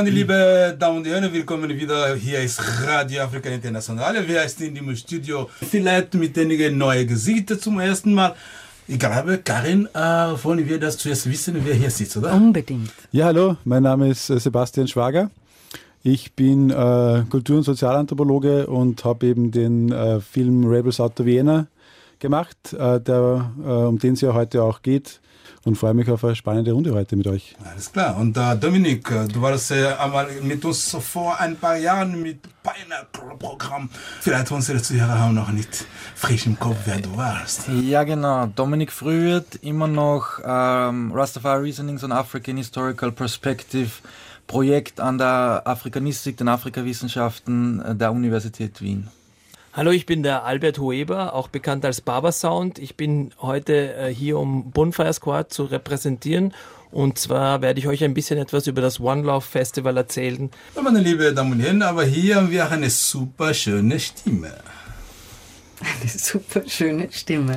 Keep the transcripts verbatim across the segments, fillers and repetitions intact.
meine lieben Damen und Herren, willkommen wieder. Hier ist Radio Afrika International. Wir sind im Studio, vielleicht mit einigen neuen Gesichtern zum ersten Mal. Ich glaube, Karin, äh, wollen wir das zuerst wissen, wer hier sitzt, oder? Unbedingt. Ja, hallo, mein Name ist Sebastian Schwager. Ich bin äh, Kultur- und Sozialanthropologe und habe eben den äh, Film Rebels Out of Vienna gemacht, äh, der, äh, um den es ja heute auch geht. Und freue mich auf eine spannende Runde heute mit euch. Alles klar. Und äh, Dominik, du warst äh, einmal mit uns vor ein paar Jahren mit Pineapple-Programm. Vielleicht unsere Zuhörer haben noch nicht frisch im Kopf, wer du warst. Ja, genau. Dominik Früht, immer noch ähm, Rastafari Reasonings on African Historical Perspective, Projekt an der Afrikanistik, den Afrikawissenschaften der Universität Wien. Hallo, ich bin der Albert Hueber, auch bekannt als Baba Sound. Ich bin heute äh, hier, um Bonfire Squad zu repräsentieren. Und zwar werde ich euch ein bisschen etwas über das One Love Festival erzählen. Ja, meine lieben Damen und Herren, aber hier haben wir eine super schöne Stimme. Eine super schöne Stimme.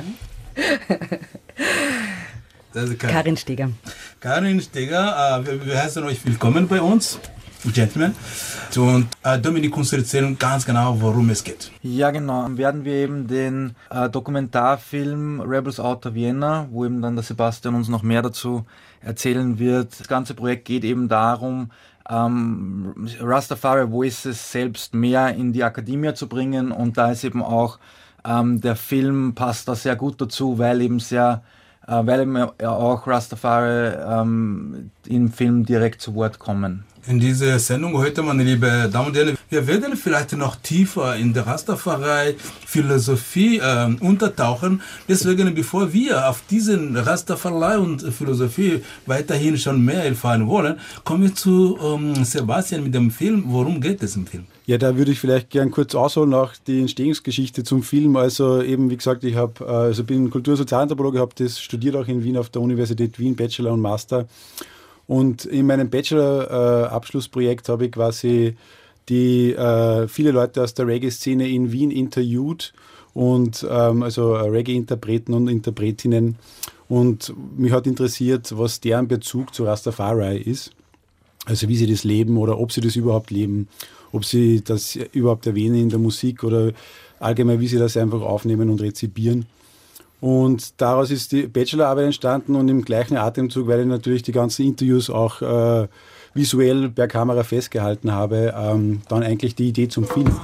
Das ist Karin. Karin Steger. Karin Steger, äh, wir, wir heißen euch willkommen bei uns. Gentlemen. Und äh, Dominik uns erzählen ganz genau, worum es geht. Ja, genau. Werden wir eben den äh, Dokumentarfilm Rebels Out of Vienna, wo eben dann der Sebastian uns noch mehr dazu erzählen wird. Das ganze Projekt geht eben darum, ähm, Rastafari Voices selbst mehr in die Akademie zu bringen, und da ist eben auch ähm, der Film passt da sehr gut dazu, weil eben sehr äh, weil eben auch Rastafari ähm, im Film direkt zu Wort kommen. In dieser Sendung heute, meine lieben Damen und Herren, wir werden vielleicht noch tiefer in der Rastafari-Philosophie äh, untertauchen. Deswegen, bevor wir auf diesen Rastafari und Philosophie weiterhin schon mehr erfahren wollen, kommen wir zu ähm, Sebastian mit dem Film. Worum geht es im Film? Ja, da würde ich vielleicht gern kurz ausholen, auch die Entstehungsgeschichte zum Film. Also eben, wie gesagt, ich habe, also bin Kultur- und Sozialanthropologe, habe das studiert auch in Wien auf der Universität Wien, Bachelor und Master. Und in meinem Bachelor-Abschlussprojekt äh, habe ich quasi die äh, viele Leute aus der Reggae-Szene in Wien interviewt, und ähm, also Reggae-Interpreten und Interpretinnen. Und mich hat interessiert, was deren Bezug zu Rastafari ist. Also wie sie das leben oder ob sie das überhaupt leben, ob sie das überhaupt erwähnen in der Musik oder allgemein, wie sie das einfach aufnehmen und rezipieren. Und daraus ist die Bachelorarbeit entstanden, und im gleichen Atemzug, weil ich natürlich die ganzen Interviews auch äh, visuell per Kamera festgehalten habe, ähm, dann eigentlich die Idee zum Film.